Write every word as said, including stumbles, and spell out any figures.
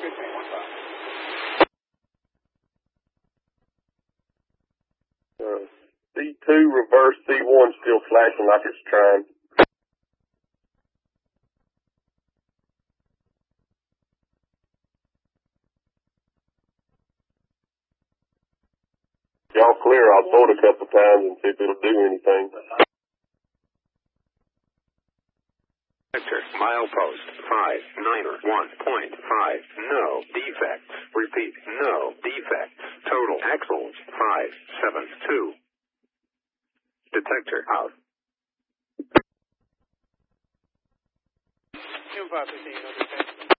Uh, C two reverse C one still flashing like it's trying. Y'all clear, I'll throw it a couple times and see if it'll do anything. Sector, milepost, five, niner, one point five, no defects. Repeat, no defects. Total axles, five, seven, two. Detector out.